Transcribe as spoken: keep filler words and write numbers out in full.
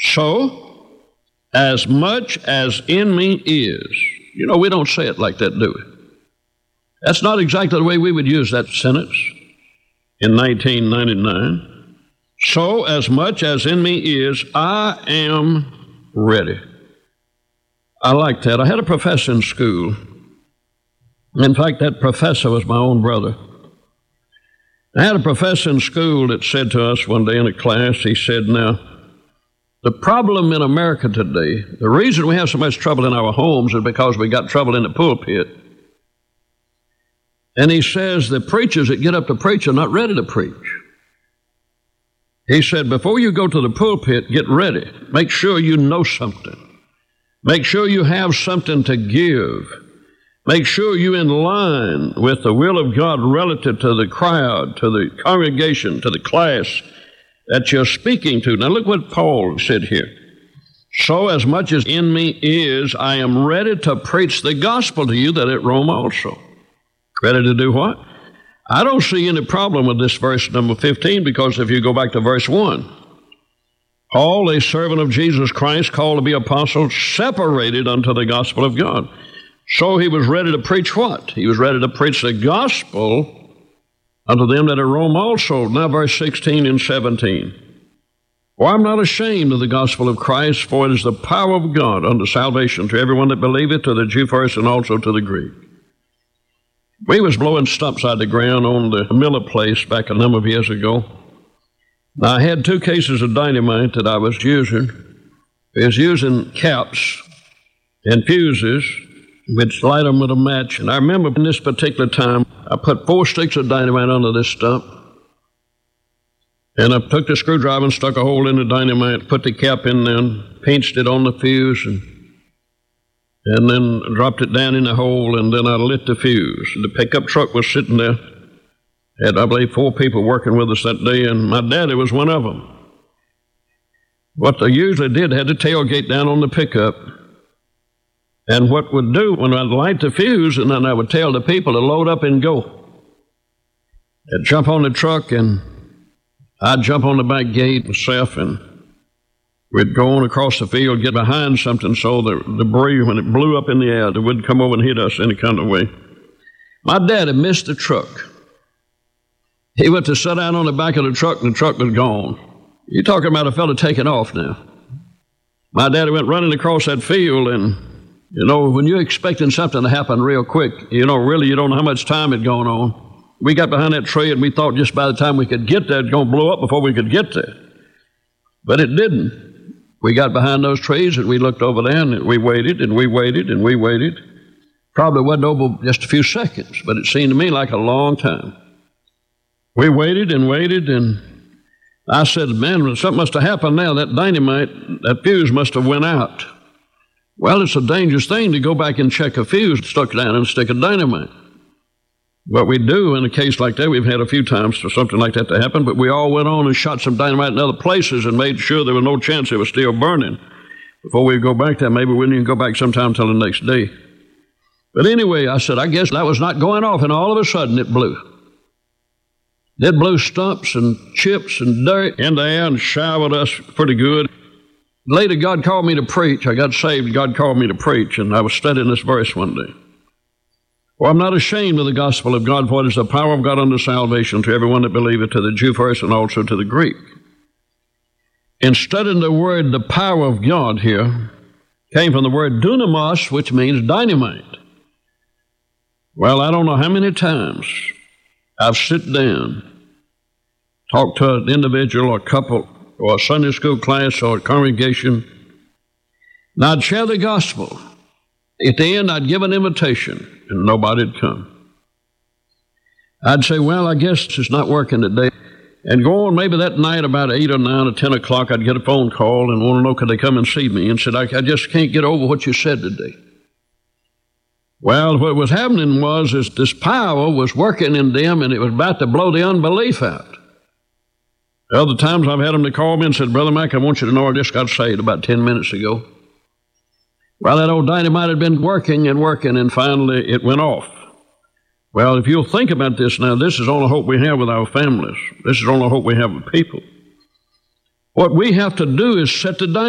So, as much as in me is. You know, we don't say it like that, do we? That's not exactly the way we would use that sentence in nineteen ninety-nine. So, as much as in me is, I am ready. I like that. I had a professor in school. In fact, that professor was my own brother. I had a professor in school that said to us one day in a class, he said, now, the problem in America today, the reason we have so much trouble in our homes is because we got trouble in the pulpit. And he says the preachers that get up to preach are not ready to preach. He said, before you go to the pulpit, get ready. Make sure you know something. Make sure you have something to give. Make sure you're in line with the will of God relative to the crowd, to the congregation, to the class that you're speaking to. Now look what Paul said here. So as much as in me is, I am ready to preach the gospel to you that at Rome also. Ready to do what? I don't see any problem with this verse number fifteen, because if you go back to verse one, Paul, a servant of Jesus Christ, called to be apostle, separated unto the gospel of God. So he was ready to preach what? He was ready to preach the gospel unto them that are Rome also. Now verse sixteen and seventeen. For I'm not ashamed of the gospel of Christ, for it is the power of God unto salvation to everyone that believeth, to the Jew first and also to the Greek. We was blowing stumps out of the ground on the Miller place back a number of years ago. Now, I had two cases of dynamite that I was using. I was using caps and fuses, which light them with a match. And I remember in this particular time, I put four sticks of dynamite under this stump. And I took the screwdriver and stuck a hole in the dynamite, put the cap in there, and pinched it on the fuse, and, and then dropped it down in the hole, and then I lit the fuse. The pickup truck was sitting there. Had, I believe, four people working with us that day, and my daddy was one of them. What they usually did, had the tailgate down on the pickup. And what would do, when I'd light the fuse, and then I would tell the people to load up and go. They'd jump on the truck, and I'd jump on the back gate myself, and we'd go on across the field, get behind something so the debris, when it blew up in the air, it wouldn't come over and hit us any kind of way. My dad had missed the truck. He went to sit down on the back of the truck, and the truck was gone. You're talking about a fellow taking off now. My daddy went running across that field, and, you know, when you're expecting something to happen real quick, you know, really you don't know how much time had gone on. We got behind that tree, and we thought just by the time we could get there, it's going to blow up before we could get there. But it didn't. We got behind those trees, and we looked over there, and we waited, and we waited, and we waited. Probably wasn't over just a few seconds, but it seemed to me like a long time. We waited and waited, and I said, man, something must have happened now. That dynamite, that fuse must have went out. Well, it's a dangerous thing to go back and check a fuse stuck down and stick a dynamite. What we do in a case like that, we've had a few times for something like that to happen, but we all went on and shot some dynamite in other places and made sure there was no chance it was still burning. Before we go back there, maybe we didn't even go back sometime until the next day. But anyway, I said, I guess that was not going off, and all of a sudden it blew. It blew stumps and chips and dirt in the air and showered us pretty good. Later, God called me to preach. I got saved. God called me to preach, and I was studying this verse one day. For I'm not ashamed of the gospel of God, for it is the power of God unto salvation to everyone that believeth, to the Jew first and also to the Greek. In studying the word, the power of God here came from the word dunamos, which means dynamite. Well, I don't know how many times I've sit down, talked to an individual or a couple or a Sunday school class or a congregation, and I'd share the gospel. At the end, I'd give an invitation, and nobody'd come. I'd say, well, I guess it's not working today. And go on, maybe that night about eight or nine or ten o'clock, I'd get a phone call and want to know could they come and see me, and said, I, I just can't get over what you said today. Well, what was happening was is this power was working in them, and it was about to blow the unbelief out. Other times I've had them to call me and said, Brother Mac, I want you to know I just got saved about ten minutes ago. Well, that old dynamite had been working and working, and finally it went off. Well, if you'll think about this now, this is the only hope we have with our families. This is the only hope we have with people. What we have to do is set the dynamite.